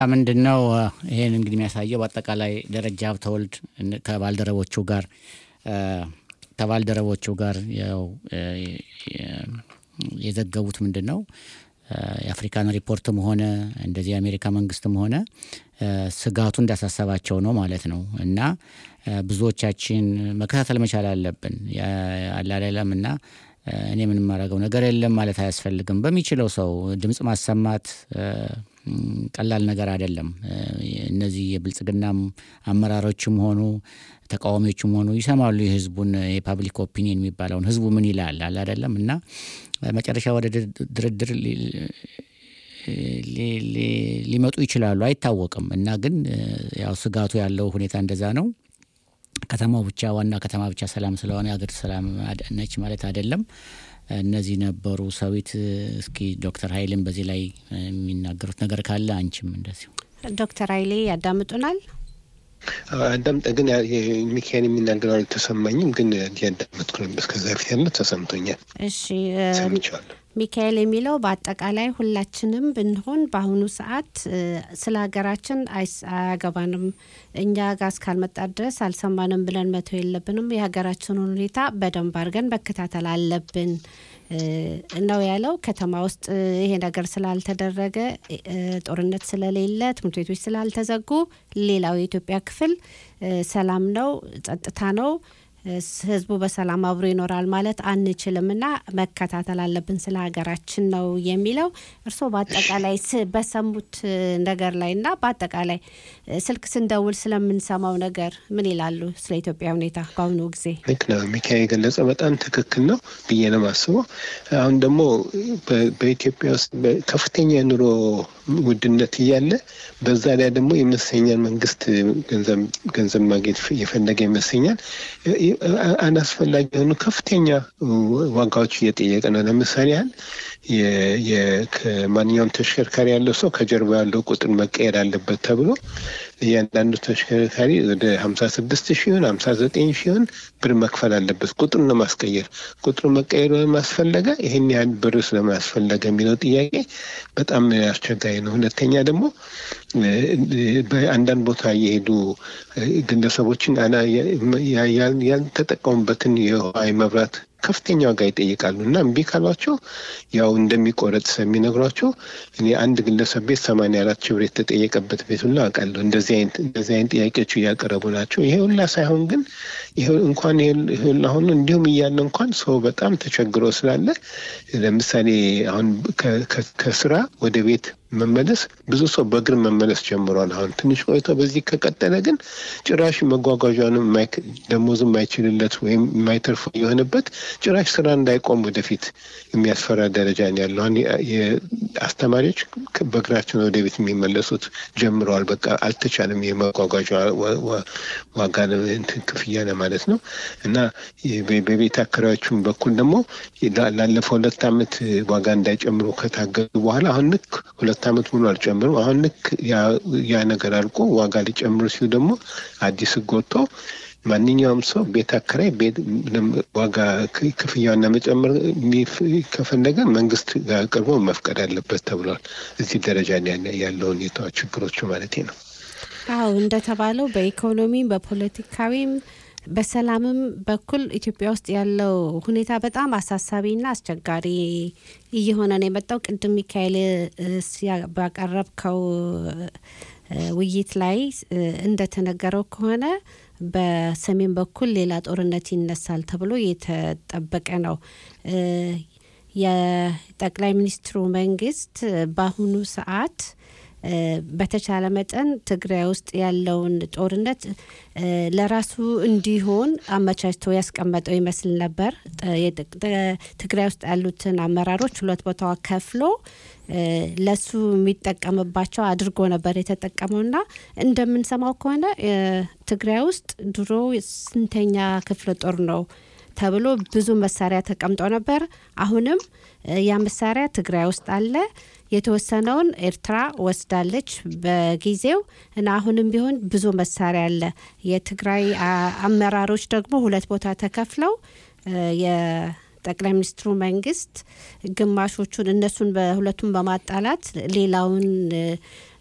ምንድነው ይሄን እንግዲህ የሚያሳየው በአጠቃላይ ደረጃ ሀብተወልድ ከባልደረቦቹ ጋር ያው የዘገቡት ምንድነው የአፍሪካን ሪፖርትም ሆነ እንደዚህ የአሜሪካ መንግስትም ሆነ ስጋቱ እንዳሳሰባቸው ነው ማለት ነው እና ብዙዎቻችን መከታተል መቻል አለብን ያላለለምና እኔ ምንም ማረጋው ነገር የለም ማለት አያስፈልግም በሚችለው ሰው ድምጽ ማሰማት ቀላል ነገር አይደለም እነዚህ የብልጽግናም አመራሮችም ሆኑ ተቃዋሚዎችም ሆኑ ይሰማሉ የህዝቡን የፐብሊክ ኦፒኒየን የሚባለውን ህዝቡ ምን ይላል አይደለም እና መጨረሻ ወደ ድርድር ሊመጡ ይችላሉ አይታወቅም እና ግን ያው ስጋቱ ያለው ሁኔታ እንደዛ ነው ከተማው ብቻ ዋና ከተማ ብቻ ሰላም ስለሆነ ሀገር ሰላም ነች ማለት አይደለም እነዚህ ነበሩ ሰዊት እስኪ ዶክተር ኃይሌም በዚህ ላይ የሚናገሩት ነገር ካለ አንቺም እንደዚህ ዶክተር ኃይሌ ያዳምጡናል አንዳምጥ ግን ሚካኤል የሚናገረው ተሰማኝም ግን ያዳምጥኩ ነው እስከዛ ፊት ያለው ተሰምቶኛል እሺ ሚካኤል የሚለው በአጠቃላይ ሁላችንም ብንሆን በአሁኑ ሰዓት ስለ ሀገራችን አያገባንም እኛ ጋር እስካልመጣ ድረስ አልሰማንም ብለን መተው የለብንም የሀገራችንን ሁኔታ በደንብ አድርገን መከታተል አለብን ነው ያለው ከተማ ውስጥ ይሄ ነገር ስላልተደረገ ጦርነት ስለሌለ ትምህርት ቤቶች ስላልተዘጉ ሌላው የኢትዮጵያ ክፍል ሰላም ነው ጸጥታ ነው ህዝቡ በሰላም አብሮ ይኖራል ማለት አንችልምና መከታተል አለብን ስለ ሀገራችን ነው የሚለው እርሶ በአጠቃላይ በሰሙት ነገር ላይና በአጠቃላይ ስልክ ስንደውል ስለምንሰማው ነገር ምን ይላሉ ስለ ኢትዮጵያ ሁኔታ ባሁኑ ጊዜ ልክ ነው ሚካኤል ገለጸ በጣም ትክክል ነው ብዬ ነው ማስበው አሁን ደግሞ በኢትዮጵያ ውስጥ ከፍተኛ ኑሮ ውድነት ያለ በዛ ላይ ደግሞ የመሰኛል መንግስት ገንዘብ ማግኘት የፈለገ ይመስኛል አናስፈላጊ ሆኖ ከፍተኛ ዋጋዎች እየጠየቀ ነው ለምሳሌ የማንኛውም ተሽከርካሪ ያለው ሰው ከጀርባ ያለው ቁጥር መቀየር አለበት ተብሎ ያንዳንዱ ተሽከርካሪ ወደ 56000 59000 ብር መክፈል አለበት ቁጥሩን ለማስቀየር ቁጥሩ መቀየር ማስፈለገ ይሄን ያን ብር ስለማስፈለገ የሚለው ጥያቄ በጣም አስቸጋሪ ነው ሁለተኛ ደግሞ በአንዳንድ ቦታ እየሄዱ ግለሰቦችን ያልተጠቀሙበትን የውሃ መብራት ከፍተኛ ዋጋ ይጠይቃሉና እምቢ ካሏቸው ያው እንደሚቆረጥ ስለሚነግሯቸው እኔ አንድ ግለሰብ ቤት 84 ሺህ ብር ተጠየቀበት ቤት ሁሉ አውቃለሁ እንደዚህ አይነት ጥያቄዎች ያቀረቡ ናቸው ይሄ ሁሉ ሳይሆን ግን ይሄ እንኳን ይሄ አሁን እንዲሁም ይያለ እንኳን ሰው በጣም ተቸግሮ ስላለ ለምሳሌ አሁን ከስራ ወደ ቤት መመለስ ብዙ ሰው በእግር መመለስ ጀምሯል አሁን ትንሽ ቆይቶ በዚህ ከቀጠለ ግን ጭራሽ መጓጓዣንም ደሞዝ የማይችልለት ወይም የማይተርፍ የሆነበት ጭራሽ ስራ እንዳይቆም ወደፊት የሚያስፈራ ደረጃ ነው ያለው አስተማሪዎች በእግራቸው ወደ ቤት የሚመለሱት ጀምሯል በቃ አልተቻለም የመጓጓዣ ዋጋ ክፍያ ማለት ነው እና በቤት አከራዮችም በኩል ደግሞ ላለፈው 2 አመት ዋጋ እንዳይጨምሩ ከታገዱ በኋላ አሁን ልክ 2 አመት ሙሉ አልጨምሩም አሁን ልክ ያ ነገር አልቆ ዋጋ ሊጨምሩ ሲሉ ደግሞ አዲስ ጎቶ ማንኛውም ሰው ቤት አከራይ ዋጋ ክፍያና መጨመር ከፈለገ መንግስት ጋር ቀርቦ መፍቀድ አለበት ተብሏል እዚህ ደረጃ ያለው ሁኔታ ችግሮች ማለት ነው አዎ እንደተባለው በኢኮኖሚ በፖለቲካዊም በሰላምም በኩል ኢትዮጵያ ውስጥ ያለው ሁኔታ በጣም አሳሳቢና አስቸጋሪ እየሆነ ነው የመጣው ቅድም ሚካኤል ባቀረብከው ውይይት ላይ እንደተነገረው ከሆነ በሰሜን በኩል ሌላ ጦርነት ይነሳል ተብሎ የተጠበቀ ነው የጠቅላይ ሚኒስትሩ መንግስት በአሁኑ ሰዓት በተቻለ መጠን ትግራይ ውስጥ ያለውን ጦርነት ለራሱ እንዲሆን አመቻችቶ ያስቀመጠው ይመስል ነበር ትግራይ ውስጥ ያሉትን አመራሮች ሁለት ቦታ ከፍሎ ለሱ የሚጠቀምባቸው አድርጎ ነበር የተጠቀመውና እንደምንሰማው ከሆነ ትግራይ ውስጥ ድሮ ስንተኛ ክፍለ ጦር ነው ተብሎ ብዙ መሳሪያ ተቀምጦ ነበር አሁንም ያ መሳሪያ ትግራይ ውስጥ አለ የተወሰነውን ኤርትራ ወስዳለች በጊዜው እና አሁንም ቢሆን ብዙ መሳሪያ አለ የትግራይ አመራሮች ደግሞ ሁለት ቦታ ተከፍለው የጠቅላይ ሚኒስትሩ መንግስት ግማሾቹን እነሱን በሁለቱም በማጣላት ሌላውን